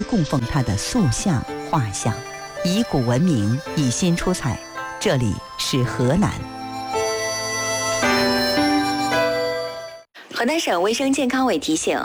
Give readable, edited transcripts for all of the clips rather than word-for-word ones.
供奉他的塑像、画像，以古闻名，以新出彩。这里是河南。 河南省卫生健康委提醒：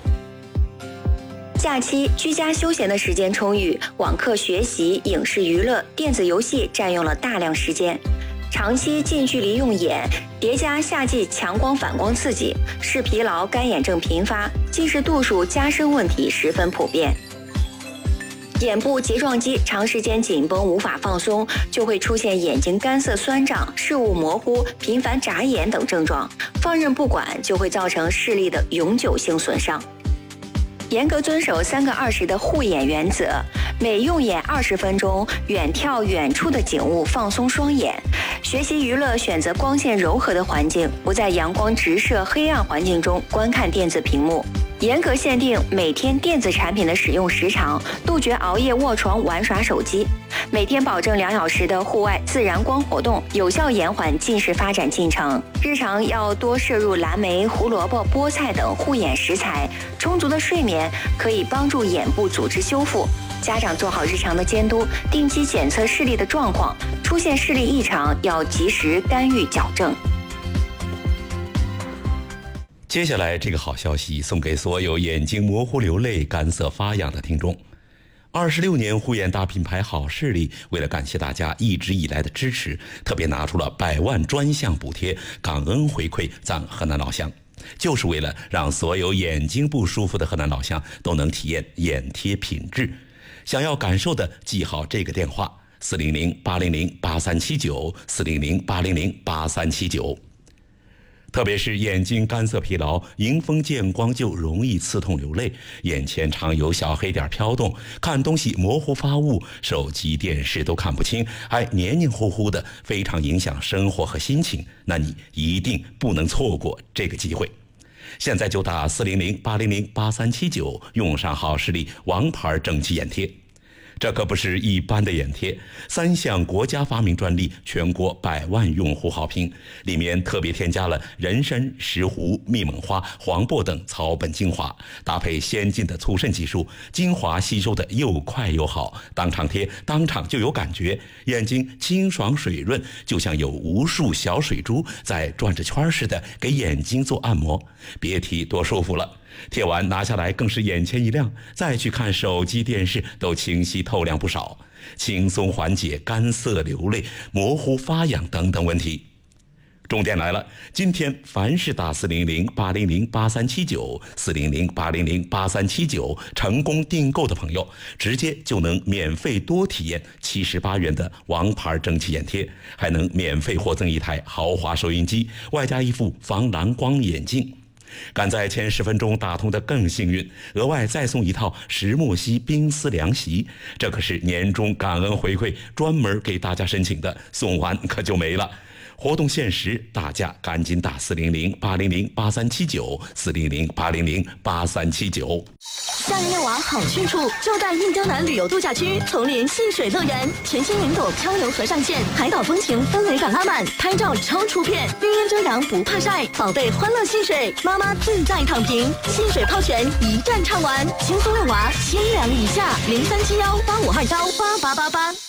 假期居家休闲的时间充裕，网课学习、影视娱乐、电子游戏占用了大量时间。长期近距离用眼，叠加夏季强光反光刺激，视疲劳、干眼症频发，近视度数加深问题十分普遍。眼部睫状肌长时间紧绷无法放松，就会出现眼睛干涩酸胀、视物模糊、频繁眨眼等症状。放任不管就会造成视力的永久性损伤。严格遵守3个20的护眼原则，每用眼20分钟，远眺远处的景物，放松双眼。学习娱乐选择光线柔和的环境，不在阳光直射黑暗环境中观看电子屏幕。严格限定每天电子产品的使用时长，杜绝熬夜卧床玩耍手机。每天保证2小时的户外自然光活动，有效延缓近视发展进程。日常要多摄入蓝莓、胡萝卜、菠菜等护眼食材。充足的睡眠可以帮助眼部组织修复。家长做好日常的监督，定期检测视力的状况，出现视力异常要及时干预矫正。 接下来这个好消息送给所有眼睛模糊流泪、干涩发痒的听众。26年护眼大品牌好视力为了感谢大家一直以来的支持，特别拿出了100万专项补贴，感恩回馈咱河南老乡，就是为了让所有眼睛不舒服的河南老乡都能体验眼贴品质。想要感受的记好这个电话：400-800-8379，400-800-8379。特别是眼睛干涩疲劳，迎风见光就容易刺痛流泪，眼前常有小黑点飘动，看东西模糊发雾，手机电视都看不清，还黏黏糊糊的，非常影响生活和心情。那你一定不能错过这个机会。现在就打400-800-8379，用上好视力王牌蒸汽眼贴。这可不是一般的眼贴，3项国家发明专利，全国100万用户好评。里面特别添加了人参、石斛、蜜蒙花、黄柏等草本精华，搭配先进的促渗技术，精华吸收的又快又好，当场贴当场就有感觉，眼睛清爽水润，就像有无数小水珠在转着圈似的给眼睛做按摩，别提多舒服了。贴完拿下来更是眼前一亮，再去看手机电视都清晰透亮不少，轻松缓解干涩流泪、模糊发痒等等问题。重点来了，今天凡是打400-800-8379 400-800-8379成功订购的朋友，直接就能免费多体验78元的王牌蒸汽眼贴，还能免费获赠一台豪华收音机，外加一副防蓝光眼镜。赶在前10分钟打通的更幸运，额外再送一套石墨烯冰丝凉席，这可是年终感恩回馈，专门给大家申请的，送完可就没了。活动限时，大家赶紧打400-800-8379 400-800-8379。 夏日夜晚好去处就在印江南旅游度假区丛林戏水乐园，全新云朵漂流河上线，海岛风情氛围感拉满，拍照超出片，绿荫遮阳不怕晒，宝贝欢乐戏水，妈妈自在躺平，戏水泡泉一站唱完，轻松遛娃，千2以下，037185218888。